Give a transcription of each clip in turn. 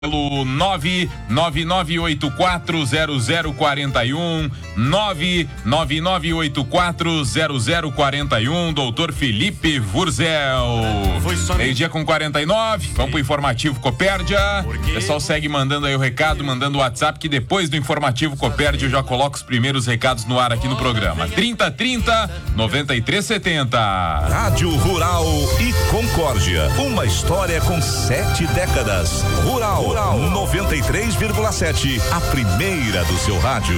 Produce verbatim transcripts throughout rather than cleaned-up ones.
Pelo nove nove nove oito quatro zero zero quatro um, nove nove nove oito quatro zero zero quatro um, doutor Felipe Wurzel. Meio-dia com quarenta e nove, vamos pro informativo Copérdia. O pessoal segue mandando aí o recado, mandando o WhatsApp, que depois do informativo Copérdia eu já coloco os primeiros recados no ar aqui no programa. trinta trinta, noventa e três setenta. Rádio Rural e Concórdia, uma história com sete décadas. Rural. Rural noventa e três vírgula sete, a primeira do seu rádio.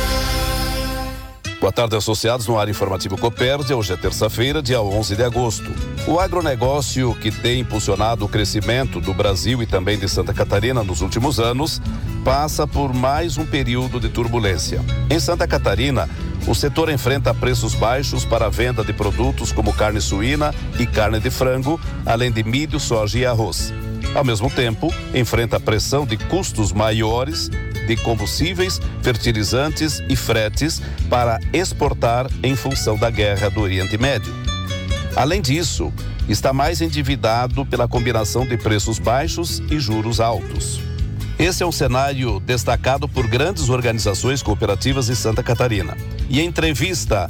Boa tarde, associados no ar informativo Copérdia. Hoje é terça-feira, dia onze de agosto. O agronegócio, que tem impulsionado o crescimento do Brasil e também de Santa Catarina nos últimos anos, passa por mais um período de turbulência. Em Santa Catarina, o setor enfrenta preços baixos para a venda de produtos como carne suína e carne de frango, além de milho, soja e arroz. Ao mesmo tempo, enfrenta a pressão de custos maiores de combustíveis, fertilizantes e fretes para exportar em função da guerra do Oriente Médio. Além disso, está mais endividado pela combinação de preços baixos e juros altos. Esse é um cenário destacado por grandes organizações cooperativas em Santa Catarina. E em entrevista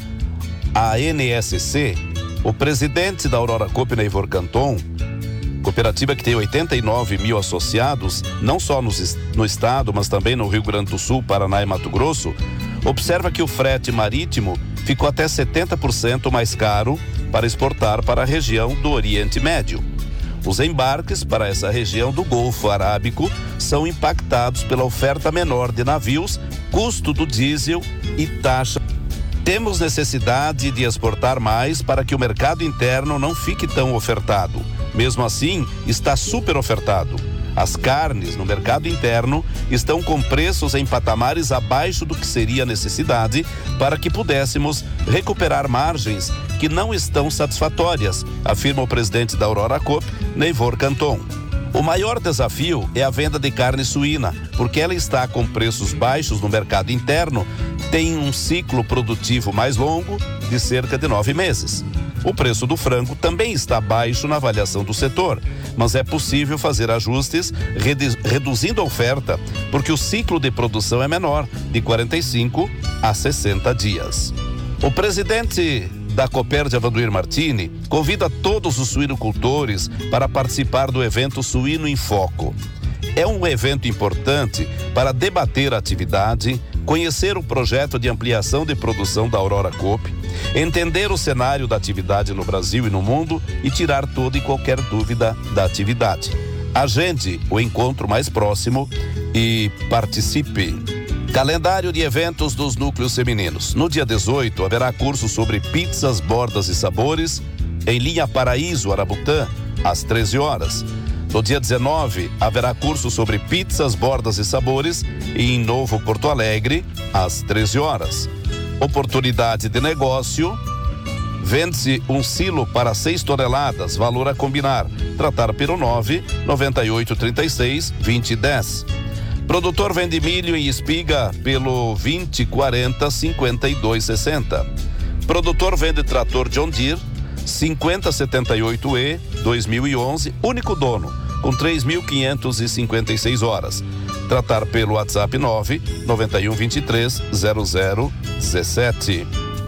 à N S C, o presidente da Aurora Coop, Neivor Canton, cooperativa que tem oitenta e nove mil associados, não só no, no estado, mas também no Rio Grande do Sul, Paraná e Mato Grosso, observa que o frete marítimo ficou até setenta por cento mais caro para exportar para a região do Oriente Médio. Os embarques para essa região do Golfo Arábico são impactados pela oferta menor de navios, custo do diesel e taxa. Temos necessidade de exportar mais para que o mercado interno não fique tão ofertado. Mesmo assim, está super ofertado. As carnes no mercado interno estão com preços em patamares abaixo do que seria a necessidade para que pudéssemos recuperar margens que não estão satisfatórias, afirma o presidente da Aurora Coop, Neivor Canton. O maior desafio é a venda de carne suína, porque ela está com preços baixos no mercado interno, tem um ciclo produtivo mais longo, de cerca de nove meses. O preço do frango também está baixo na avaliação do setor, mas é possível fazer ajustes reduzindo a oferta, porque o ciclo de produção é menor, de quarenta e cinco a sessenta dias. O presidente da Copérdia, Vanduir Martini, convida todos os suinocultores para participar do evento Suíno em Foco. É um evento importante para debater a atividade, conhecer o projeto de ampliação de produção da Aurora Coop, entender o cenário da atividade no Brasil e no mundo e tirar toda e qualquer dúvida da atividade. Agende o encontro mais próximo e participe. Calendário de eventos dos núcleos femininos. No dia dezoito, haverá curso sobre pizzas, bordas e sabores em linha Paraíso, Arabutã, às treze horas. No dia dezenove, haverá curso sobre pizzas, bordas e sabores em Novo Porto Alegre, às treze horas. Oportunidade de negócio. Vende-se um silo para seis toneladas, valor a combinar. Tratar pelo nove nove oito três seis vinte dez. Produtor vende milho em espiga pelo vinte quarenta cinquenta e dois sessenta. Produtor vende trator John Deere cinquenta setenta e oito E dois mil e onze, único dono, com três mil quinhentas e cinquenta e seis horas. Tratar pelo WhatsApp nove nove um vinte e três zero zero dezessete.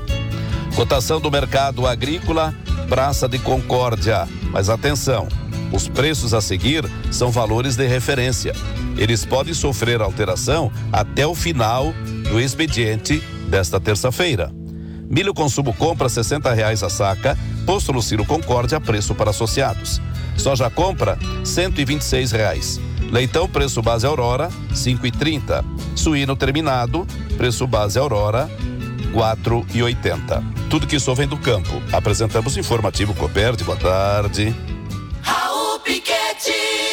Cotação do mercado agrícola, Praça de Concórdia. Mas atenção, os preços a seguir são valores de referência. Eles podem sofrer alteração até o final do expediente desta terça-feira. Milho consumo compra sessenta reais a saca, posto no Ciro Concórdia, preço para associados. Soja compra cento e vinte e seis reais. Leitão, preço base Aurora, cinco e trinta. Suíno terminado, preço base Aurora, quatro e oitenta. Tudo que isso vem do campo. Apresentamos o informativo Copérdia. Boa tarde. Raul Piquete.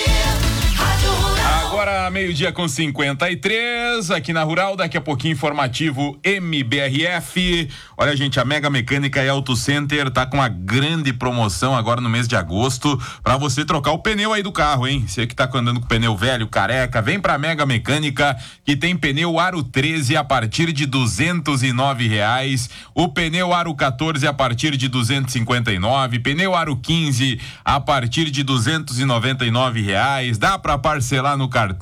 Agora meio-dia com cinquenta e três, aqui na Rural, daqui a pouquinho informativo M B R F. Olha, gente, a Mega Mecânica e Auto Center tá com uma grande promoção agora no mês de agosto para você trocar o pneu aí do carro, hein? Você que tá andando com pneu velho, careca, vem pra Mega Mecânica, que tem pneu Aro treze a partir de duzentos e nove reais, o pneu Aro quatorze a partir de duzentos e cinquenta e nove, pneu Aro quinze a partir de duzentos e noventa e nove reais, dá pra parcelar no cartão